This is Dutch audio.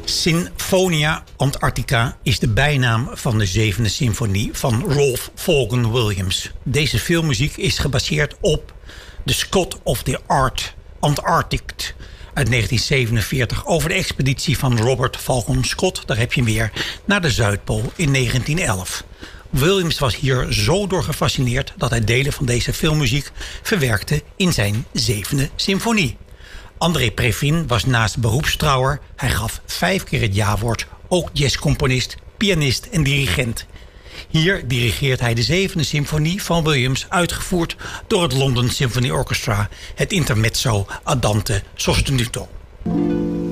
Sinfonia Antarctica is de bijnaam van de zevende symfonie van Rolf Vaughan Williams. Deze filmmuziek is gebaseerd op The Scott of the Antarctic uit 1947... over de expeditie van Robert Falcon Scott, daar heb je meer, naar de Zuidpool in 1911. Williams was hier zo door gefascineerd dat hij delen van deze filmmuziek verwerkte in zijn zevende symfonie. André Previn was naast beroepstrouwer, hij gaf 5 keer het ja-woord, ook jazzcomponist, pianist en dirigent. Hier dirigeert hij de zevende symfonie van Williams, uitgevoerd door het London Symphony Orchestra, het intermezzo Andante sostenuto.